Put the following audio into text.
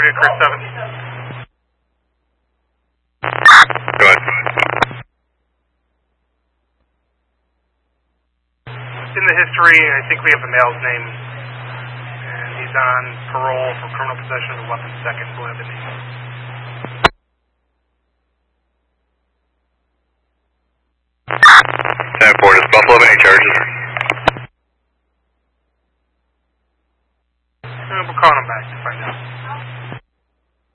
Columbia, Chris 7. Go ahead. In the history, I think we have the male's name, and he's on parole for criminal possession of a weapon second, we'll have the name. 10-4, does Buffalo have any charges? We'll call him back to find